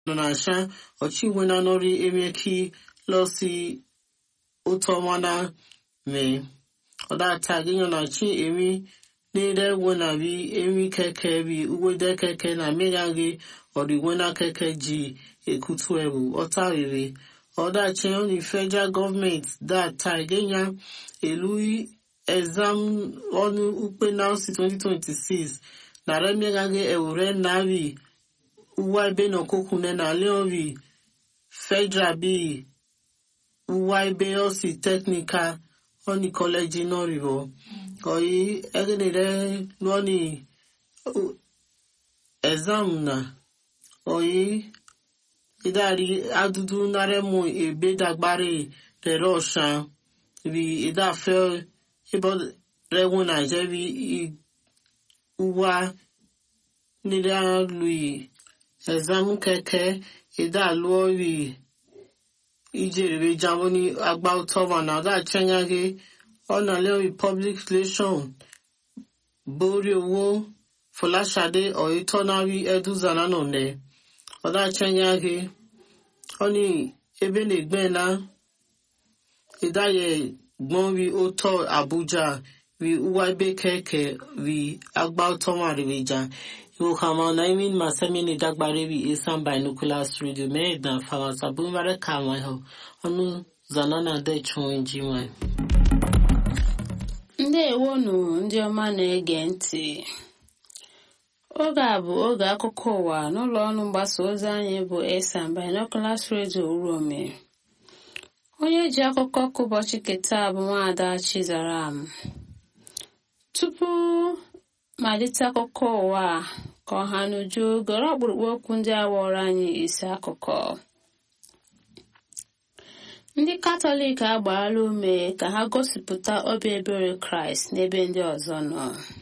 Donasha Ochiwena Nori Emeki Losi Utomana Me Oda Tagino na Chi Emi Nede Wena Bi Emi Keke Bi Uwede Keke na Megagi Oriwena Keke Ji Ekutuebu Otariwe Oda Cheoni federal government that Tagenya Elui exam on Upenausi 2026 na Remegage Eure Navi Uwaibe no kokune na leonvi federal bi Uwaibe osi technical oni college no rivo oyi egenere noni exam na oyi idari adudu naremu ebe dagbare de roshan bi ida fe ibo rewu na jebi uwa nida lui exam keke ida luori ijere jamoni agba utova na da chenyage ona le public relation bori owo Folashade or itonari eduzana no ne oda chenyage oni ebele gbena idaye gbon wi oto Abuja wi uwaibe keke wi agba utoma riweja Kama na imin masemini dagbare bi isan binoculars radio me na fama sabun bare kama ho onu zanana de chonji mai Ndewonu ndị ọma na-ege ntị. Oge a bụ oge akụkọ ụwa n'ụlọ ọrụ mgbasa ozi anyị bụ Esan Binoculars Radio Urome. Onye ji akụkọ ka ụbọchị keta bụ Nwaada Chizaram. Tupu malite akụkọ ụwa ka ọha n'uju gọrọ ọkpụrụkpụ okwu ndị awọrọ anyị isi akụkọ. Ndị Katọlik agbaala ume ka ha gosipụta obi ebere Kraịst n'ebe ndị ọzọ nọ.